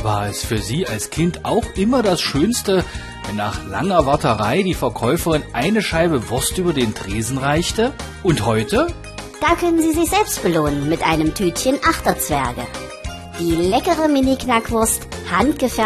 War es für Sie als Kind auch immer das Schönste, wenn nach langer Warterei die Verkäuferin eine Scheibe Wurst über den Tresen reichte? Und heute? Da können Sie sich selbst belohnen mit einem Tütchen Achterzwerge. Die leckere Mini-Knackwurst, handgefertigt